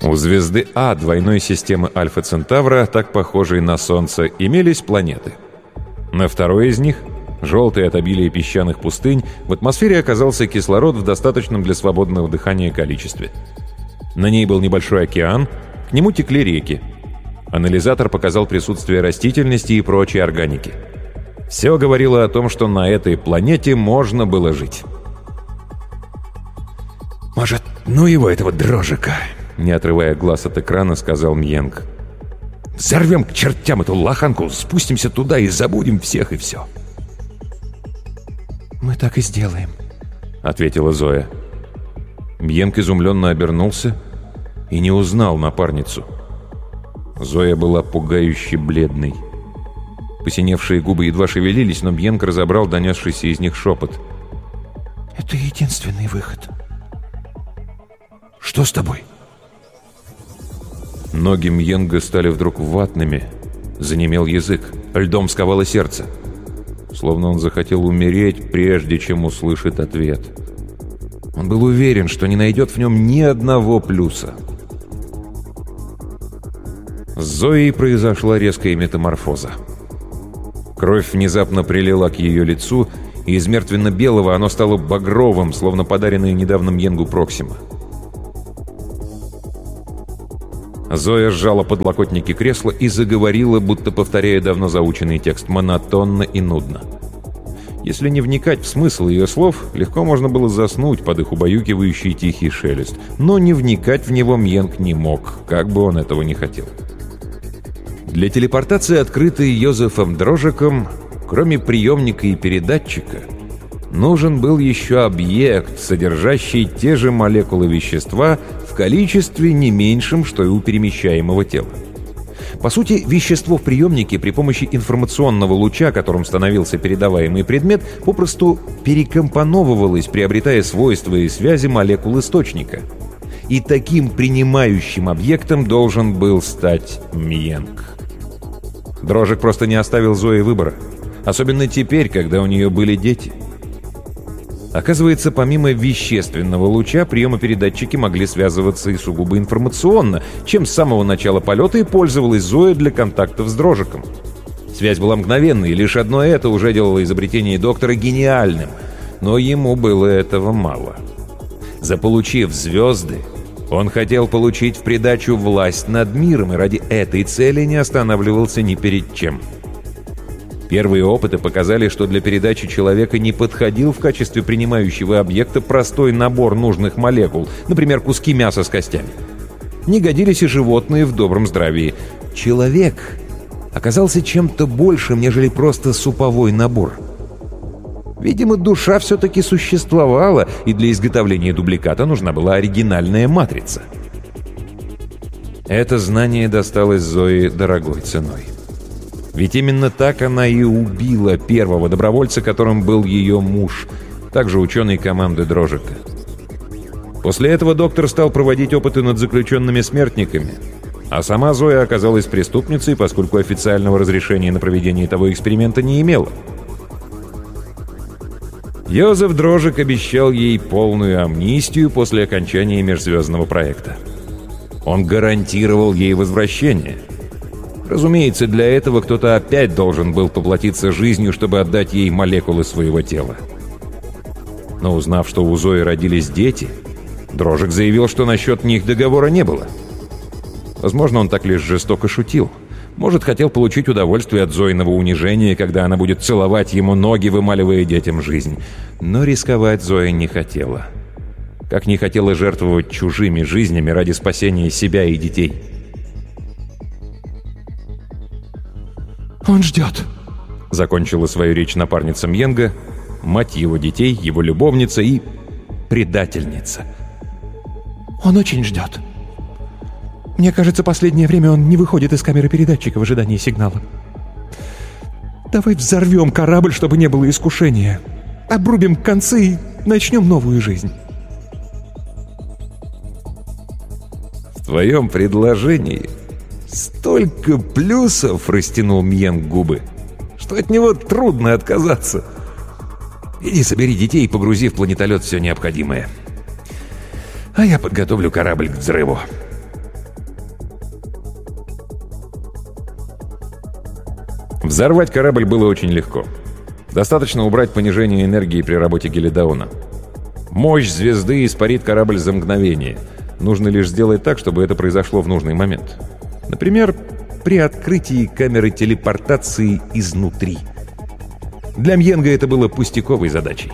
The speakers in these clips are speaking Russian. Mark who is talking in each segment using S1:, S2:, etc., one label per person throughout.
S1: У звезды А двойной системы Альфа Центавра, так похожей на Солнце, имелись планеты. На второй из них, желтой от обилия песчаных пустынь, в атмосфере оказался кислород в достаточном для свободного дыхания количестве. На ней был небольшой океан, к нему текли реки. Анализатор показал присутствие растительности и прочей органики. Все говорило о том, что на этой планете можно было жить.
S2: «Может, ну его, этого дрожика?»
S1: Не отрывая глаз от экрана, сказал Мьенг.
S2: «Взорвем к чертям эту лоханку, спустимся туда и забудем всех и все».
S3: «Мы так и сделаем»,
S1: — ответила Зоя. Мьенг изумленно обернулся и не узнал напарницу. Зоя была пугающе бледной. Посиневшие губы едва шевелились, но Мьенг разобрал донесшийся из них шепот.
S3: «Это единственный выход».
S2: «Что с тобой?»
S1: Ноги Мьенга стали вдруг ватными. Занемел язык, льдом сковало сердце. Словно он захотел умереть, прежде чем услышит ответ. Он был уверен, что не найдет в нем ни одного плюса. С Зоей произошла резкая метаморфоза. Кровь внезапно прилила к ее лицу, и из мертвенно-белого оно стало багровым, словно подаренное недавно Мьенгу Проксима. Зоя сжала подлокотники кресла и заговорила, будто повторяя давно заученный текст, монотонно и нудно. Если не вникать в смысл ее слов, легко можно было заснуть под их убаюкивающий тихий шелест. Но не вникать в него Мьенг не мог, как бы он этого не хотел. Для телепортации, открытой Йозефом Дрожиком, кроме приемника и передатчика, нужен был еще объект, содержащий те же молекулы вещества в количестве не меньшем, что и у перемещаемого тела. По сути, вещество в приемнике при помощи информационного луча, которым становился передаваемый предмет, попросту перекомпоновывалось, приобретая свойства и связи молекул источника. И таким принимающим объектом должен был стать Мьенг. Дрожик просто не оставил Зое выбора, особенно теперь, когда у нее были дети. Оказывается, помимо вещественного луча, приемопередатчики могли связываться и сугубо информационно, чем с самого начала полета и пользовалась Зоя для контактов с Дрожиком. Связь была мгновенной, и лишь одно это уже делало изобретение доктора гениальным, но ему было этого мало. Заполучив звезды, он хотел получить в придачу власть над миром, и ради этой цели не останавливался ни перед чем. Первые опыты показали, что для передачи человека не подходил в качестве принимающего объекта простой набор нужных молекул, например, куски мяса с костями. Не годились и животные в добром здравии. Человек оказался чем-то большим, нежели просто суповой набор. Видимо, душа все-таки существовала, и для изготовления дубликата нужна была оригинальная матрица. Это знание досталось Зое дорогой ценой. Ведь именно так она и убила первого добровольца, которым был ее муж, также ученый команды Дрожика. После этого доктор стал проводить опыты над заключенными смертниками, а сама Зоя оказалась преступницей, поскольку официального разрешения на проведение того эксперимента не имела. Йозеф Дрожик обещал ей полную амнистию после окончания межзвездного проекта. Он гарантировал ей возвращение. Разумеется, для этого кто-то опять должен был поплатиться жизнью, чтобы отдать ей молекулы своего тела. Но узнав, что у Зои родились дети, Дрожик заявил, что насчет них договора не было. Возможно, он так лишь жестоко шутил. Может, хотел получить удовольствие от Зоиного унижения, когда она будет целовать ему ноги, вымаливая детям жизнь. Но рисковать Зоя не хотела. Как не хотела жертвовать чужими жизнями ради спасения себя и детей.
S3: «Он ждет»,
S1: — закончила свою речь напарница Мьенга, мать его детей, его любовница и предательница.
S3: «Он очень ждет. Мне кажется, последнее время он не выходит из камеры передатчика в ожидании сигнала. Давай взорвем корабль, чтобы не было искушения. Обрубим концы и начнем новую жизнь».
S1: «В твоем предложении столько плюсов», — растянул Мьенг губы, «что от него трудно отказаться. Иди собери детей и погрузи в планетолет все необходимое. А я подготовлю корабль к взрыву». Взорвать корабль было очень легко. Достаточно убрать понижение энергии при работе Гелидаона. Мощь звезды испарит корабль за мгновение. Нужно лишь сделать так, чтобы это произошло в нужный момент. Например, при открытии камеры телепортации изнутри. Для Мьенга это было пустяковой задачей.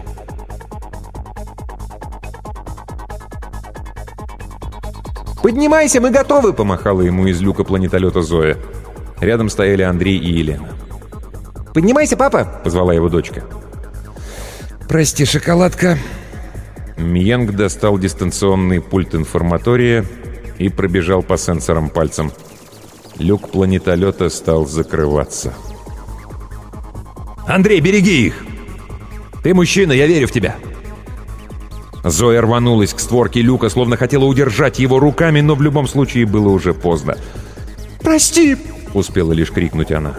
S1: «Поднимайся, мы готовы!» — помахала ему из люка планетолета Зоя. Рядом стояли Андрей и Елена. «Поднимайся, папа!» — позвала его дочка.
S2: «Прости, шоколадка».
S1: Мьенг достал дистанционный пульт информатория и пробежал по сенсорам пальцем. Люк планетолета стал закрываться.
S2: «Андрей, береги их! Ты мужчина, я верю в тебя!»
S1: Зоя рванулась к створке люка, словно хотела удержать его руками, но в любом случае было уже поздно.
S3: «Прости!»
S1: — успела лишь крикнуть она.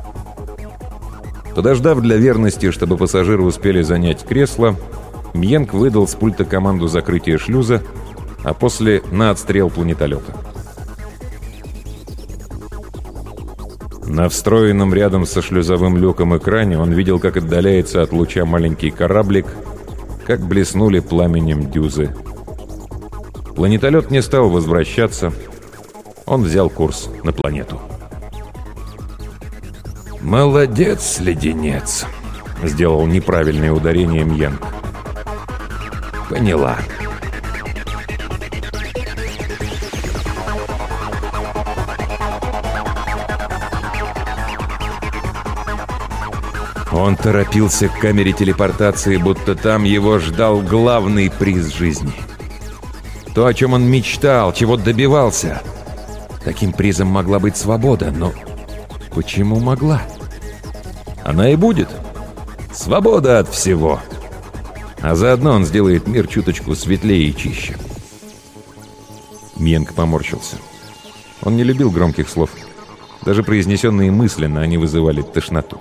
S1: Подождав для верности, чтобы пассажиры успели занять кресло, Мьенг выдал с пульта команду закрытия шлюза, а после — на отстрел планетолета. На встроенном рядом со шлюзовым люком экране он видел, как отдаляется от луча маленький кораблик, как блеснули пламенем дюзы. Планетолет не стал возвращаться. Он взял курс на планету.
S2: «Молодец, леденец!»
S1: — сделал неправильное ударение Мьенг.
S2: «Поняла».
S1: Он торопился к камере телепортации, будто там его ждал главный приз жизни. То, о чем он мечтал, чего добивался. Таким призом могла быть свобода, но почему могла? Она и будет. Свобода от всего. А заодно он сделает мир чуточку светлее и чище. Мьенг поморщился. Он не любил громких слов. Даже произнесенные мысленно они вызывали тошноту.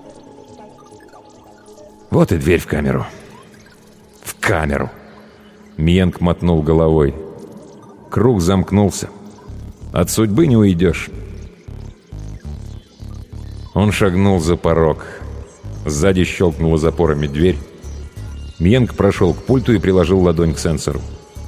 S1: Вот и дверь в камеру. В камеру. Мьенг мотнул головой. Круг замкнулся. От судьбы не уйдешь. Он шагнул за порог. Сзади щелкнула запорами дверь. Мьенг прошел к пульту и приложил ладонь к сенсору.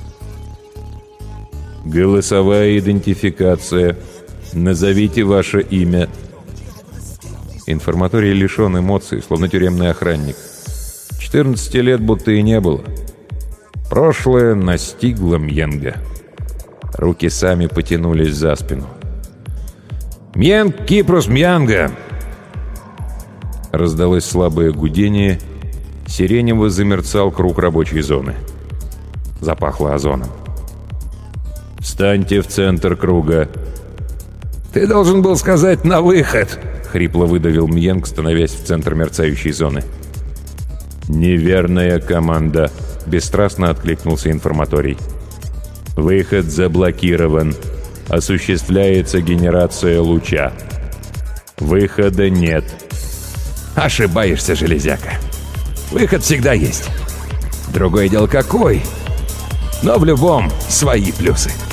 S1: «Голосовая идентификация. Назовите ваше имя». Информаторий лишен эмоций, словно тюремный охранник. 14 лет будто и не было. Прошлое настигло Мьенга. Руки сами потянулись за спину. «Мьенг Кипрос Мьянга!» Раздалось слабое гудение. Сиренево замерцал круг рабочей зоны. Запахло озоном. «Встаньте в центр круга».
S2: «Ты должен был сказать «на выход»,
S1: — хрипло выдавил Мьенг, становясь в центр мерцающей зоны. «Неверная команда», — бесстрастно откликнулся информаторий. «Выход заблокирован. Осуществляется генерация луча. Выхода нет».
S2: «Ошибаешься, железяка. Выход всегда есть. Другое дело какой. Но в любом свои плюсы».